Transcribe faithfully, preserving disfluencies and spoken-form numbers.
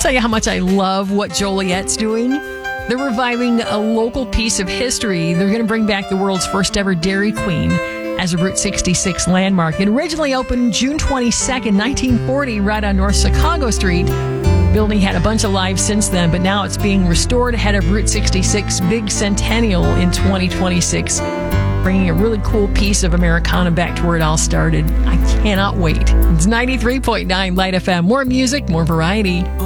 tell you how much I love what Joliet's doing. They're reviving a local piece of history. They're going to bring back the world's first ever Dairy Queen as a Route sixty-six landmark. It originally opened June twenty-second, nineteen forty, right on North Chicago Street. The building had a bunch of lives since then, but now it's being restored ahead of Route sixty-six Big Centennial in twenty twenty-six, bringing a really cool piece of Americana back to where it all started. I cannot wait. It's ninety-three point nine Light F M. More music, more variety.